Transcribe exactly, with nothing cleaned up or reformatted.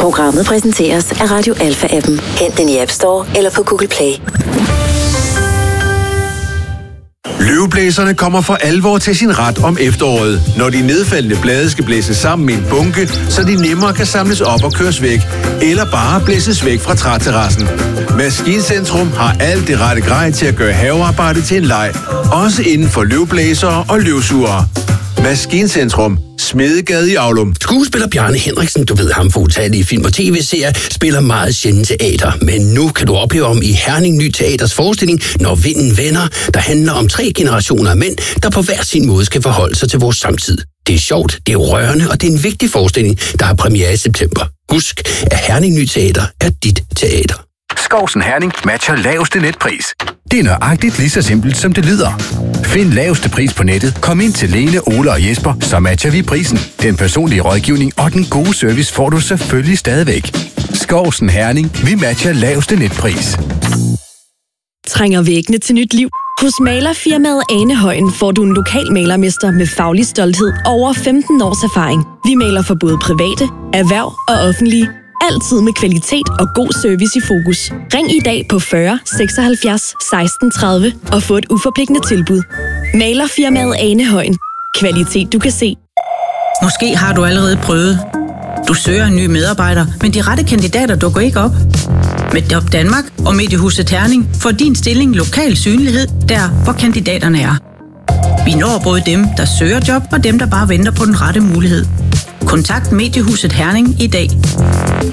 Programmet præsenteres af Radio Alpha-appen. Hent den i App Store eller på Google Play. Løveblæserne kommer for alvor til sin ret om efteråret, når de nedfaldende blade skal blæses sammen med en bunke, så de nemmere kan samles op og køres væk, eller bare blæses væk fra træterrassen. Maskincentrum har alt det rette grej til at gøre havearbejde til en leg, også inden for løvblæsere og løvsugere. Maskincentrum. Smedegade i Aulum. Skuespiller Bjarne Henriksen, du ved ham for utallige film og tv-serier, spiller meget sjældent teater. Men nu kan du opleve ham i Herning Ny Teaters forestilling, Når vinden vender, der handler om tre generationer af mænd, der på hver sin måde skal forholde sig til vores samtid. Det er sjovt, det er rørende, og det er en vigtig forestilling, der har premiere i september. Husk, at Herning Ny Teater er dit teater. Skovsen Herning matcher laveste netpris. Det er nøjagtigt lige så simpelt, som det lyder. Find laveste pris på nettet, kom ind til Lene, Ole og Jesper, så matcher vi prisen. Den personlige rådgivning og den gode service får du selvfølgelig stadigvæk. Skovsen Herning, vi matcher laveste netpris. Trænger væggene til nyt liv? Hos malerfirmaet Anehøjen får du en lokal malermester med faglig stolthed og over femten års erfaring. Vi maler for både private, erhverv og offentlige. Altid med kvalitet og god service i fokus. Ring i dag på fyrre seksoghalvfjerds seksten tredive og få et uforpligtende tilbud. Malerfirmaet Anehøjen. Kvalitet du kan se. Måske har du allerede prøvet. Du søger en ny medarbejder, men de rette kandidater dukker ikke op. Med Job Danmark og Mediehuset Herning får din stilling lokal synlighed der, hvor kandidaterne er. Vi når både dem, der søger job, og dem, der bare venter på den rette mulighed. Kontakt Mediehuset Herning i dag.